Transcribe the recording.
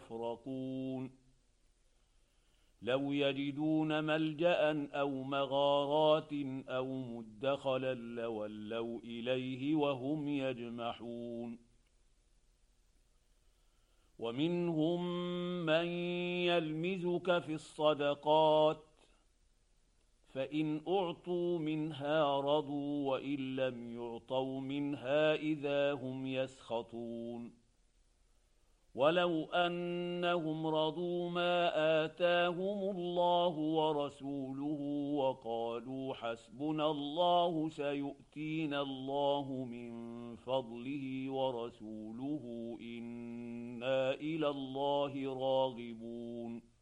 يفرقون لو يجدون ملجأ أو مغارات أو مدخلا لولوا إليه وهم يجمحون ومنهم من يلمزك في الصدقات فإن أعطوا منها رضوا وإن لم يعطوا منها إذا هم يسخطون ولو أنهم رضوا ما آتاهم الله ورسوله وقالوا حسبنا الله سيؤتينا الله من فضله ورسوله إنا إلى الله راغبون